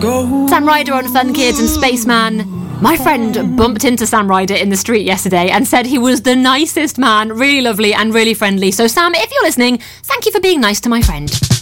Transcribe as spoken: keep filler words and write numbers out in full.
Sam Ryder on Fun Kids and Spaceman. My friend bumped into Sam Ryder in the street yesterday and said he was the nicest man, really lovely and really friendly. So Sam, if you're listening, thank you for being nice to my friend.